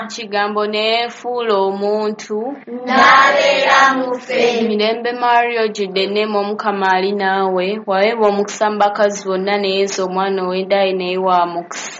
Kigambo neefuula omuntu n'abeera mu ffe. Mirembe Maria ojjudde enneema Omukama ali naawe, waweebwa omukisa mu bakazi bonna ne Yesu omwana ow'endaaya naye wa mukisa.